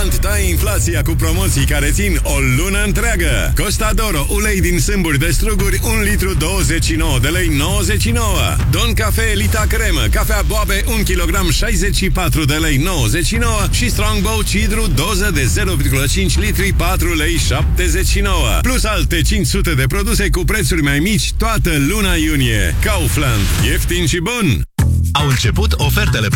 Kaufland taie inflația cu promoții care țin o lună întreagă. Costa d'Oro, ulei din sâmburi de struguri, 1 litru 29 de lei 99. Don Cafe Elita Cremă, cafea Boabe, 1 kg 64 de lei 99 și Strongbow Cidru, doză de 0,5 litri 4 lei 79. Plus alte 500 de produse cu prețuri mai mici toată luna iunie. Kaufland. Ieftin și bun! Au început ofertele